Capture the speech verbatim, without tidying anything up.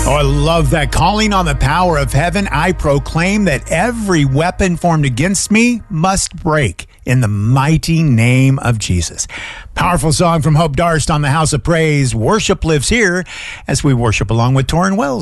Oh, I love that. Calling on the power of heaven, I proclaim that every weapon formed against me must break in the mighty name of Jesus. Powerful song from Hope Darst on the House of Praise. Worship lives here as we worship along with Torrin Wells.